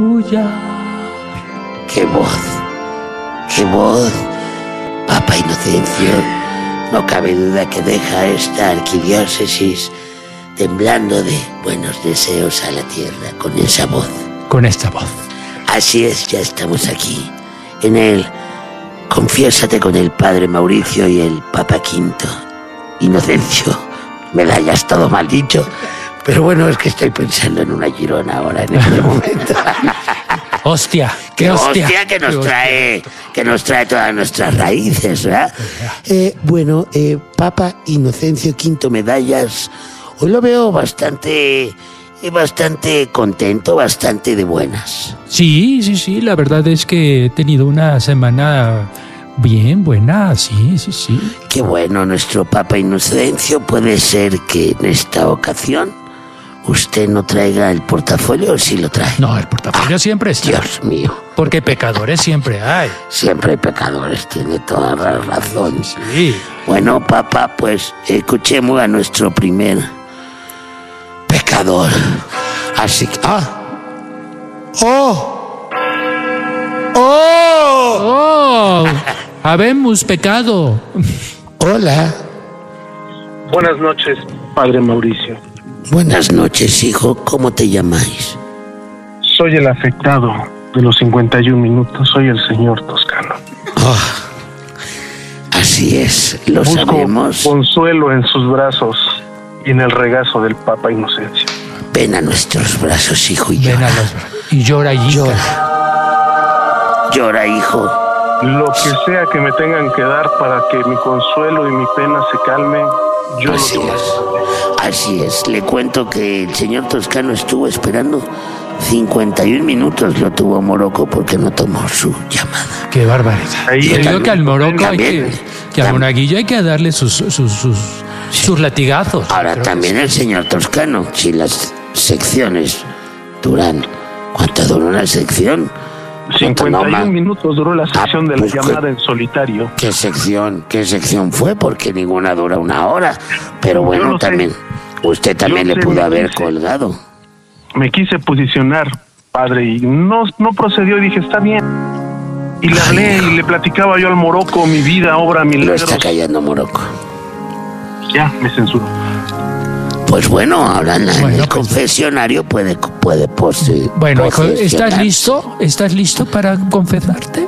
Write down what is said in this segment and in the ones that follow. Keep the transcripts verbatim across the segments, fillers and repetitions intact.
tuya. ¡Qué voz! ¡Qué voz! Papa Inocencio, no cabe duda que deja esta arquidiócesis temblando de buenos deseos a la tierra con esa voz. Con esta voz. Así es, ya estamos aquí, en el Confiésate con el Padre Mauricio y el Papa Quinto Inocencio. Medallas, todo mal dicho, pero bueno, es que estoy pensando en una Girona ahora, en este momento. Hostia, qué qué hostia, hostia que nos qué trae, hostia. que nos trae todas nuestras raíces, ¿verdad? Eh, bueno, eh, Papa Inocencio Quinto Medallas, hoy lo veo bastante, bastante contento, bastante de buenas. Sí, sí, sí, la verdad es que he tenido una semana bien buena, sí, sí, sí. Qué bueno, nuestro Papa Inocencio. Puede ser que en esta ocasión usted no traiga el portafolio, o sí lo trae. No, el portafolio ah, siempre está. Dios mío. Porque pecadores siempre hay. Siempre hay pecadores, tiene toda la razón. Sí. Bueno, Papa, pues escuchemos a nuestro primer pecador. Así que... ¡Ah! ¡Oh! ¡Oh! ¡Oh! Habemos pecado. Hola. Buenas noches, Padre Mauricio. Buenas noches, hijo. ¿Cómo te llamáis? Soy el afectado de los cincuenta y un minutos. Soy el señor Toscano. Oh, así es, lo Busco sabemos. Consuelo en sus brazos y en el regazo del Papa Inocencio. Ven a nuestros brazos, hijo, y Ven llora. A los... Y llora, y llora. Llora, hijo. Lo que sea que me tengan que dar para que mi consuelo y mi pena se calme, yo Así lo tomo. es. Así es. Le cuento que el señor Toscano estuvo esperando cincuenta y un minutos, lo tuvo Morocco porque no tomó su llamada. Qué barbaridad. Ahí Yo digo que al Morocco hay también, que, que al monaguillo hay que darle sus, sus, sus, sí. sus latigazos. Ahora también el señor Toscano, si las secciones duran, ¿cuánto dura una sección? cincuenta y un minutos duró la sección ah, de la pues, llamada en solitario. ¿Qué sección? ¿Qué sección fue? Porque ninguna dura una hora. Pero bueno, también, sé. usted también Yo le sé, pudo haber quise, colgado. Me quise posicionar, padre, y no, no procedió y dije, está bien. Y le hablé y le platicaba yo al Morocco mi vida, obra, milagros. Lo está callando Morocco. Ya, me censuró. Pues bueno, ahora en, bueno, en el pues, confesionario puede, puede pose, Bueno, hijo, ¿estás listo? ¿Estás listo para confesarte?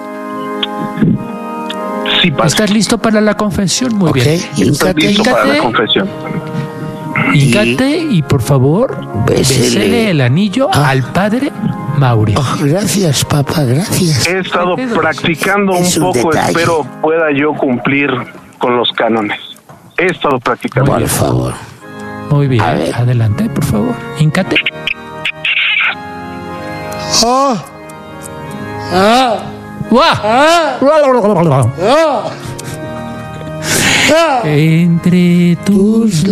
Sí, padre. ¿Estás listo para la confesión? Muy okay. bien. Estoy listo para la confesión. Híncate y, y por favor, bésele, bésele el anillo ah. al Padre Mauricio. Oh, gracias, papá, gracias. He estado practicando un poco, un espero pueda yo cumplir con los cánones. He estado practicando. Por favor. Muy bien, adelante, por favor. Híncate. ¡Oh! ¡Ah! ¡Ah! ¡Ah! Entre tus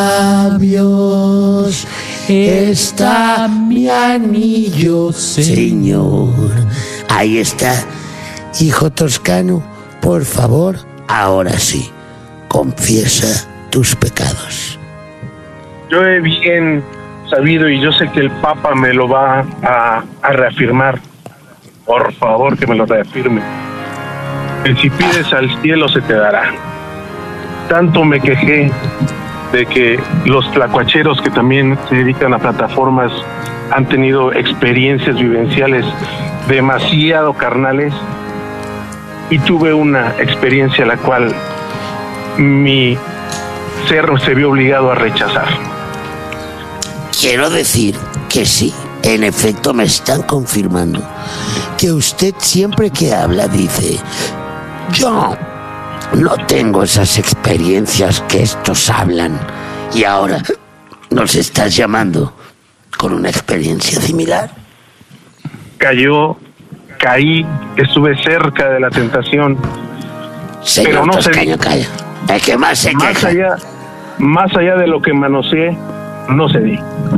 labios está mi anillo, Señor. Ahí está, hijo Toscano, por favor, ahora sí, confiesa tus pecados. Yo he bien sabido y yo sé que el Papa me lo va a, a reafirmar. Por favor, que me lo reafirme. Que si pides al cielo se te dará. Tanto me quejé de que los tlacuacheros que también se dedican a plataformas han tenido experiencias vivenciales demasiado carnales y tuve una experiencia la cual mi ser se vio obligado a rechazar. Quiero decir que sí, en efecto me están confirmando que usted siempre que habla dice: yo no tengo esas experiencias que estos hablan, y ahora nos estás llamando con una experiencia similar. Cayó, caí, estuve cerca de la tentación. Señor pero no Toscano, calla. Es que más se más queja. allá, más allá de lo que manoseé, no cedí.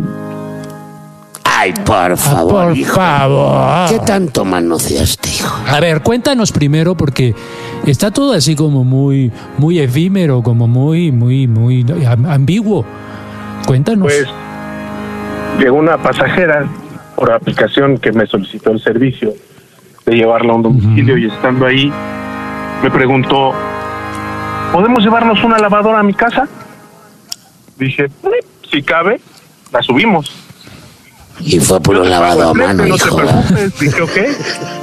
Ay, por favor, ah, por hijo. favor. ¿Qué tanto manoseaste, hijo? A ver, cuéntanos primero, porque está todo así como muy, muy efímero, como muy, muy, muy ambiguo. Cuéntanos. Pues llegó una pasajera por aplicación que me solicitó el servicio de llevarla a un domicilio, uh-huh. y estando ahí me preguntó, ¿podemos llevarnos una lavadora a mi casa? Dije, si cabe, la subimos. Y fue puro lavado a mano, No hijo. te preocupes, dije, ok.